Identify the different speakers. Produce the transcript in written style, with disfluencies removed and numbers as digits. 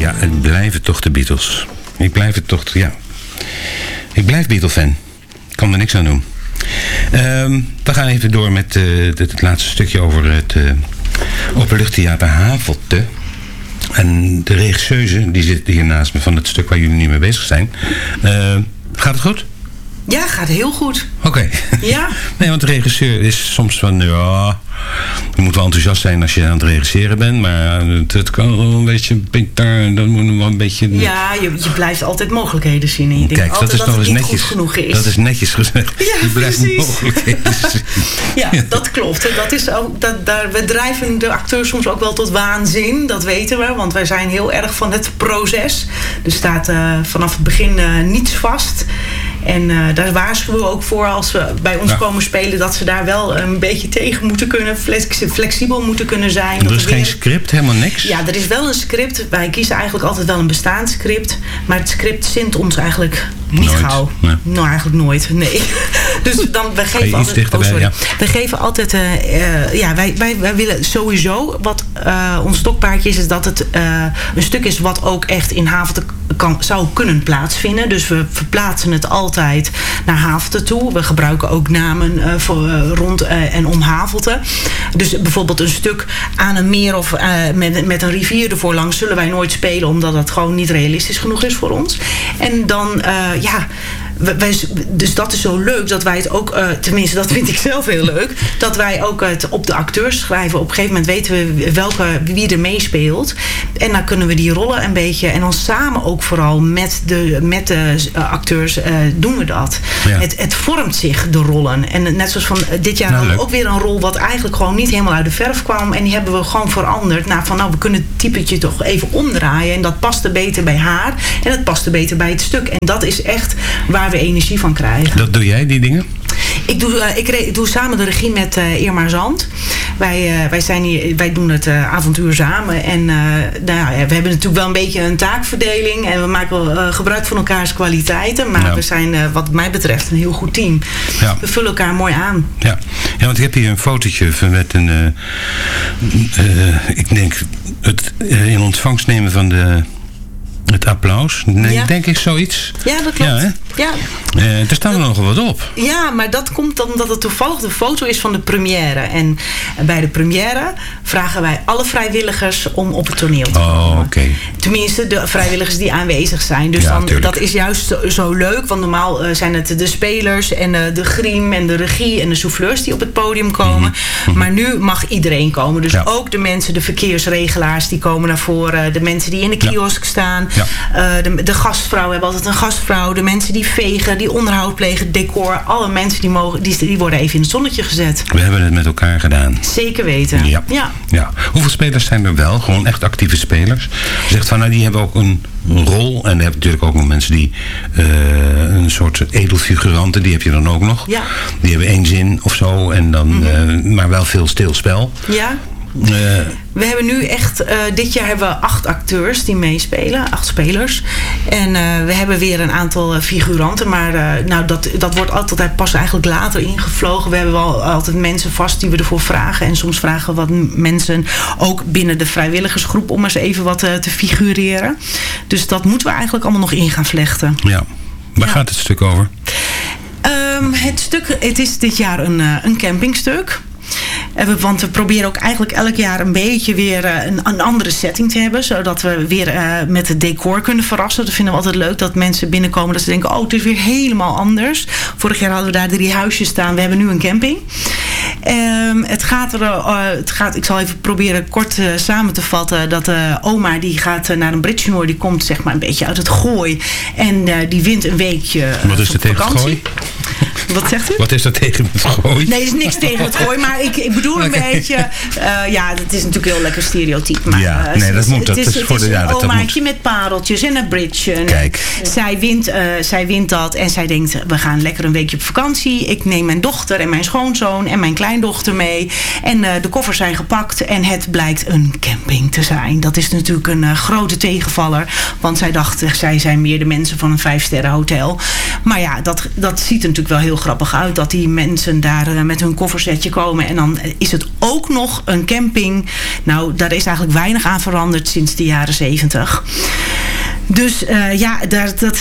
Speaker 1: ja, het blijven toch de Beatles. Ik blijf Beatle-fan. Ik kan er niks aan doen. We gaan even door met het laatste stukje over het Openluchttheater Havelte. En de regisseuse, die zit hier naast me van het stuk waar jullie nu mee bezig zijn. Gaat het goed?
Speaker 2: Ja, gaat heel goed.
Speaker 1: Oké.
Speaker 2: Ja.
Speaker 1: Nee, want de regisseur is soms van, ja, je moet wel enthousiast zijn als je aan het regisseren bent, maar het kan wel een beetje, dat moet wel een beetje...
Speaker 2: Ja, je blijft altijd mogelijkheden zien. En je denkt
Speaker 1: kijk,
Speaker 2: altijd
Speaker 1: dat is nog eens
Speaker 2: het
Speaker 1: netjes.
Speaker 2: goed genoeg is.
Speaker 1: Dat is netjes gezegd.
Speaker 2: Ja,
Speaker 1: je blijft
Speaker 2: precies.
Speaker 1: mogelijkheden zien.
Speaker 2: Ja, dat klopt. Dat is ook, we drijven de acteurs soms ook wel tot waanzin. Dat weten we, want wij zijn heel erg van het proces. Er staat vanaf het begin niets vast. En daar waarschuwen we ook voor als we bij ons komen spelen, dat ze daar wel een beetje tegen moeten kunnen, flexibel moeten kunnen zijn.
Speaker 1: Er is geen script, helemaal niks?
Speaker 2: Ja, er is wel een script. Wij kiezen eigenlijk altijd wel een bestaand script. Maar het script zint ons eigenlijk niet
Speaker 1: nooit.
Speaker 2: gauw.
Speaker 1: Nee.
Speaker 2: Nou, eigenlijk nooit, nee. Dus dan, we geven altijd...
Speaker 1: dichterbij, ja.
Speaker 2: We geven altijd... wij willen sowieso... Wat ons stokpaardje is dat het een stuk is wat ook echt in Havelte zou kunnen plaatsvinden. Dus we verplaatsen het altijd naar Havelte toe. We gebruiken ook namen rond en om Havelte. Dus bijvoorbeeld een stuk aan een meer of met een rivier ervoor langs zullen wij nooit spelen, omdat dat gewoon niet realistisch genoeg is voor ons. En dan, dus dat is zo leuk dat wij het ook, tenminste dat vind ik zelf heel leuk, dat wij ook het op de acteurs schrijven. Op een gegeven moment weten we wie er meespeelt. En dan kunnen we die rollen een beetje, en dan samen ook vooral met de acteurs doen we dat. Ja. Het vormt zich, de rollen. En net zoals van dit jaar hadden we ook weer een rol wat eigenlijk gewoon niet helemaal uit de verf kwam. En die hebben we gewoon veranderd. We kunnen het typetje toch even omdraaien. En dat paste beter bij haar. En het paste beter bij het stuk. En dat is echt waar we energie van krijgen.
Speaker 1: Dat doe jij, die dingen?
Speaker 2: Ik doe samen de regie met Irma Zand. Wij doen het avontuur samen. En we hebben natuurlijk wel een beetje een taakverdeling. En we maken wel gebruik van elkaars kwaliteiten. Maar we zijn wat mij betreft een heel goed team. Ja. We vullen elkaar mooi aan.
Speaker 1: Ja, want ik heb hier een fotootje met een... ik denk het in ontvangst nemen van het applaus. Denk ik zoiets.
Speaker 2: Ja, dat klopt. Ja,
Speaker 1: er staan er nogal wat op.
Speaker 2: Ja, maar dat komt omdat het toevallig de foto is van de première. En bij de première vragen wij alle vrijwilligers om op het toneel te komen.
Speaker 1: Okay.
Speaker 2: Tenminste, de vrijwilligers die aanwezig zijn. Dus dat is juist zo leuk. Want normaal zijn het de spelers en de griem en de regie en de souffleurs die op het podium komen. Mm-hmm. Maar nu mag iedereen komen. Dus ook de mensen, de verkeersregelaars, die komen naar voren. De mensen die in de kiosk staan. Ja. De gastvrouw, we hebben altijd een gastvrouw. De mensen die vegen, die onderhoud plegen, decor. Alle mensen die worden even in het zonnetje gezet.
Speaker 1: We hebben het met elkaar gedaan.
Speaker 2: Zeker weten.
Speaker 1: Ja. Hoeveel spelers zijn er wel? Gewoon echt actieve spelers? Je zegt van, die hebben ook een rol. En dan heb je natuurlijk ook nog mensen die een soort edelfiguranten, die heb je dan ook nog. Ja. Die hebben 1 zin of zo. En dan, maar wel veel stilspel.
Speaker 2: Ja. We hebben nu echt, dit jaar hebben we 8 acteurs die meespelen, 8 spelers. En we hebben weer een aantal figuranten, maar dat wordt altijd pas eigenlijk later ingevlogen. We hebben wel altijd mensen vast die we ervoor vragen. En soms vragen we wat mensen ook binnen de vrijwilligersgroep om eens even wat te figureren. Dus dat moeten we eigenlijk allemaal nog in gaan vlechten.
Speaker 1: Ja, waar gaat het stuk over?
Speaker 2: Het is dit jaar een campingstuk. Want we proberen ook eigenlijk elk jaar een beetje weer een andere setting te hebben. Zodat we weer met het decor kunnen verrassen. Dat vinden we altijd leuk. Dat mensen binnenkomen dat ze denken, het is weer helemaal anders. Vorig jaar hadden we daar 3 huisjes staan. We hebben nu een camping. Ik zal even proberen kort samen te vatten. Dat oma die gaat naar een bridgetoernooi. Die komt zeg maar een beetje uit het Gooi. En die wint een weekje
Speaker 1: Wat is er tegen het Gooi?
Speaker 2: Wat zegt u?
Speaker 1: Wat is er tegen het Gooi?
Speaker 2: Nee, er is niks tegen het Gooi. Maar ik bedoel een beetje... het is natuurlijk heel lekker stereotyp. Maar,
Speaker 1: dat is voor de jaren.
Speaker 2: Het is een omaatje met pareltjes en een bridge.
Speaker 1: Kijk.
Speaker 2: Zij wint dat en zij denkt, we gaan lekker een weekje op vakantie. Ik neem mijn dochter en mijn schoonzoon en mijn kleindochter mee. En de koffers zijn gepakt en het blijkt een camping te zijn. Dat is natuurlijk een grote tegenvaller. Want zij dachten, zij zijn meer de mensen van een 5-sterren hotel. Maar ja, dat ziet er natuurlijk wel heel grappig uit. Dat die mensen daar met hun koffersetje komen. En dan is het ook nog een camping. Nou, daar is eigenlijk weinig aan veranderd sinds de jaren 70. Dus dat